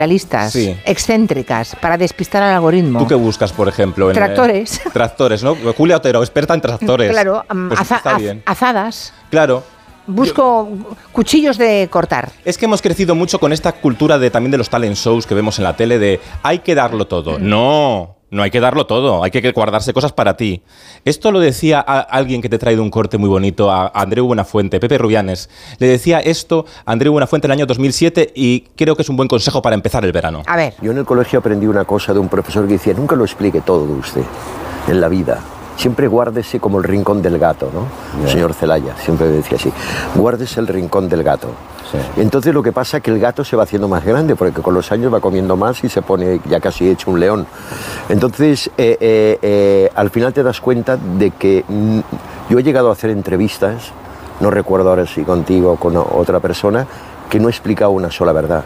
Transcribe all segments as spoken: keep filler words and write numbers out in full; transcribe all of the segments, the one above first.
listas, sí. excéntricas, para despistar al algoritmo. ¿Tú qué buscas, por ejemplo? En, tractores. Eh, tractores, ¿no? Julia Otero, experta en tractores. Claro, um, pues aza, está az, bien. azadas. Claro. Busco Yo, cuchillos de cortar. Es que hemos crecido mucho con esta cultura de también de los talent shows que vemos en la tele de hay que darlo todo. Mm. No, no hay que darlo todo, hay que guardarse cosas para ti. Esto lo decía a alguien que te ha traído un corte muy bonito, a Andreu Buenafuente, Pepe Rubianes. Le decía esto a Andreu Buenafuente en el año dos mil siete y creo que es un buen consejo para empezar el verano. A ver. Yo en el colegio aprendí una cosa de un profesor que decía, nunca lo explique todo de usted en la vida. Siempre guárdese como el rincón del gato, ¿no? Yeah. El señor Celaya siempre decía así, guárdese el rincón del gato. Sí. Entonces lo que pasa es que el gato se va haciendo más grande, porque con los años va comiendo más y se pone ya casi hecho un león. Entonces, eh, eh, eh, al final te das cuenta de que mm, yo he llegado a hacer entrevistas, no recuerdo ahora si contigo o con otra persona, que no he explicado una sola verdad.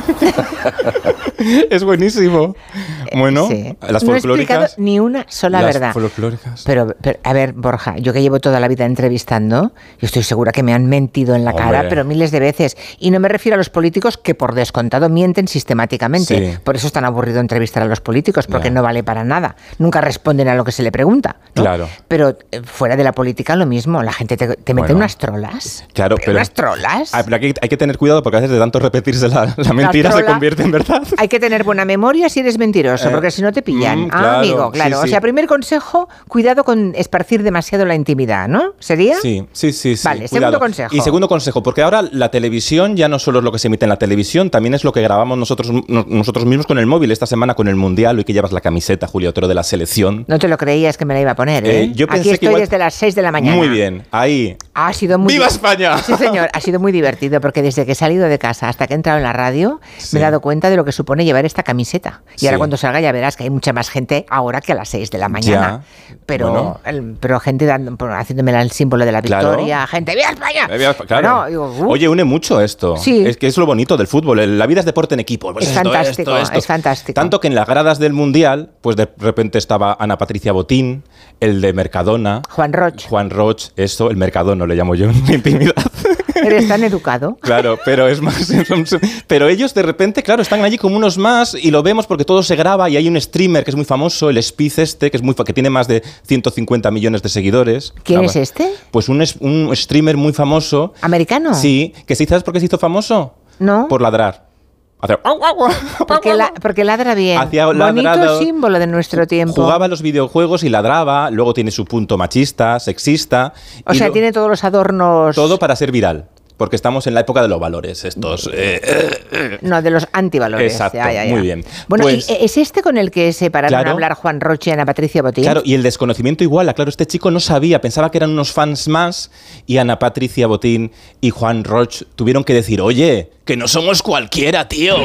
Es buenísimo. Bueno, sí. Las folclóricas. No he explicado ni una sola las verdad. Folclóricas. Pero, pero, a ver, Borja, yo que llevo toda la vida entrevistando, yo estoy segura que me han mentido en la Hombre. cara, pero miles de veces. Y no me refiero a los políticos que por descontado mienten sistemáticamente. Sí. Por eso es tan aburrido entrevistar a los políticos, porque yeah. no vale para nada. Nunca responden a lo que se le pregunta, ¿no? Claro. Pero eh, fuera de la política lo mismo. La gente te, te mete bueno. unas trolas. Claro, pero, unas trolas. Pero aquí hay que tener cuidado porque a veces de tanto repetirse la, la mentira trola, se convierte en verdad. Hay que tener buena memoria si eres mentiroso, eh, porque si no te pillan. Mm, ah, claro, amigo, claro. Sí, sí. O sea, primer consejo, cuidado con esparcir demasiado la intimidad, ¿no? ¿Sería? Sí, sí, sí. sí. Vale, cuidado. segundo consejo. Y segundo consejo, porque ahora la televisión ya no solo es lo que se emite en la televisión, también es lo que grabamos nosotros, nosotros mismos con el móvil. Esta semana con el Mundial, hoy que llevas la camiseta, Julia Otero, de la selección. No te lo creías que me la iba a poner, ¿eh? eh yo pensé Aquí estoy que igual... desde las seis de la mañana. Muy bien, ahí. Ha sido muy ¡Viva España! Sí, señor, ha sido muy divertido porque desde que he salido de casa hasta que he entrado en la radio sí. me he dado cuenta de lo que supone llevar esta camiseta. Y sí. ahora cuando salga ya verás que hay mucha más gente ahora que a las seis de la mañana. Ya. Pero, bueno. el, pero gente dando, haciéndome el símbolo de la victoria, claro. gente, ¡viva España! Eh, viva, claro. Bueno, digo, uh. Oye, une mucho esto. Sí. Es que es lo bonito del fútbol. La vida es deporte en equipo. Pues es esto, fantástico, esto, esto. es fantástico. Tanto que en las gradas del Mundial, pues de repente estaba Ana Patricia Botín, el de Mercadona. Juan Roch. Juan Roch, eso, el Mercadono le llamo yo en mi intimidad. Eres tan educado. Claro, pero es más... Pero ellos de repente, claro, están allí como unos más y lo vemos porque todo se graba y hay un streamer que es muy famoso, el Spiz este, que es muy que tiene más de ciento cincuenta millones de seguidores. ¿Quién ah, es este? Pues un, un streamer muy famoso. ¿Americano? Sí, que sí, ¿sabes por qué se hizo famoso? No. Por ladrar. Hacer... Porque, la, porque ladra bien. Hacía Bonito ladrado, símbolo de nuestro tiempo. Jugaba a los videojuegos y ladraba, luego tiene su punto machista, sexista. O sea, lo, tiene todos los adornos... Todo para ser viral. Porque estamos en la época de los valores, estos... Eh, eh, no, de los antivalores. Exacto, ya, ya, ya. muy bien. Bueno, pues, ¿es este con el que se pararon claro, a hablar Juan Roch y Ana Patricia Botín? Claro, y el desconocimiento igual. Claro, este chico no sabía, pensaba que eran unos fans más y Ana Patricia Botín y Juan Roch tuvieron que decir, oye, que no somos cualquiera, tío.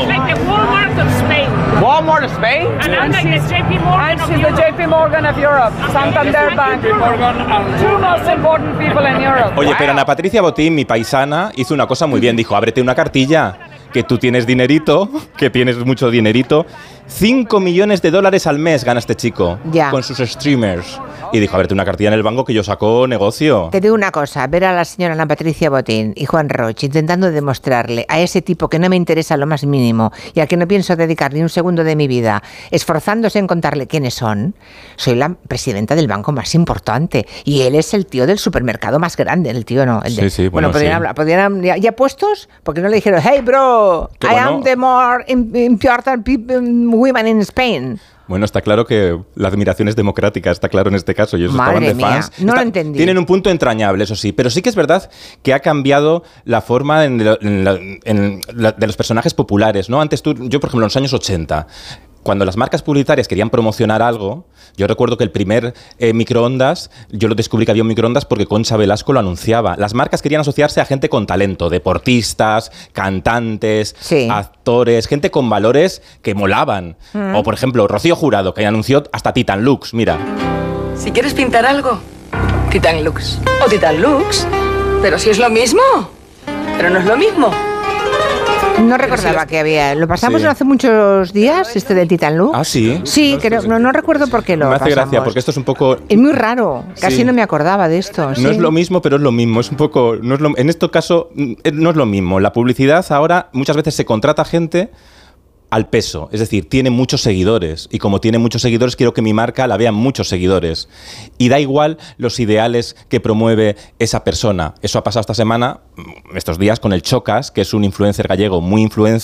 Walmart of Spain? And I'm like the J P Morgan of Europe. And she's the J P Morgan of Europe. Santander Bank. Two most important people in Europe. Oye, pero Ana Patricia Botín, mi paisana, hizo una cosa muy bien. Dijo, ábrete una cartilla, que tú tienes dinerito, que tienes mucho dinerito. Cinco millones de dólares al mes gana este chico ya. Con sus streamers. Y dijo, ábrete una cartilla en el banco que yo saco negocio. Te digo una cosa, ver a la señora Ana Patricia Botín y Juan Roch intentando demostrarle a ese tipo que no me interesa lo más mínimo y al que no pienso dedicar ni un segundo de mi vida, esforzándose en contarle quiénes son. Soy la presidenta del banco más importante y él es el tío del supermercado más grande, el tío no. El de, sí, sí, bueno, bueno, podrían sí. hablar, podrían, ya, ya puestos, porque no le dijeron, hey bro, I bueno. am the more important women in Spain. Bueno, está claro que la admiración es democrática, está claro en este caso. Ellos Madre estaban de mía, fans. no está, lo entendí. Tienen un punto entrañable, eso sí. Pero sí que es verdad que ha cambiado la forma en la, en la, en la, de los personajes populares, ¿no? Antes tú, yo por ejemplo, en los años ochenta... Cuando las marcas publicitarias querían promocionar algo, yo recuerdo que el primer eh, microondas, yo lo descubrí que había un microondas porque Concha Velasco lo anunciaba. Las marcas querían asociarse a gente con talento, deportistas, cantantes, sí. actores, gente con valores que molaban. Mm. O, por ejemplo, Rocío Jurado, que anunció hasta Titan Lux, mira. Si quieres pintar algo, Titan Lux. O Titan Lux. Pero si es lo mismo. Pero no es lo mismo. No recordaba que había. Lo pasamos sí. hace muchos días, este del Titan Lux. Ah, sí. Sí, no, creo, no, no recuerdo por qué lo Me hace pasamos. gracia, porque esto es un poco. Es muy raro. Casi sí. no me acordaba de esto. No sí. es lo mismo, pero es lo mismo. Es un poco. No es lo, en este caso, no es lo mismo. La publicidad ahora muchas veces se contrata gente al peso, es decir, tiene muchos seguidores y como tiene muchos seguidores quiero que mi marca la vean muchos seguidores y da igual los ideales que promueve esa persona. Eso ha pasado esta semana, estos días, con el Chocas, que es un influencer gallego muy influencer